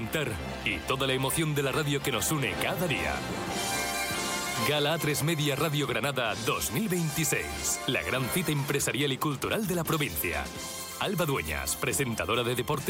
contar y toda la emoción de la radio que nos une cada día. Gala A3 Media Radio Granada 2026. La gran cita empresarial y cultural de la provincia. Alba Dueñas, presentadora de deportes.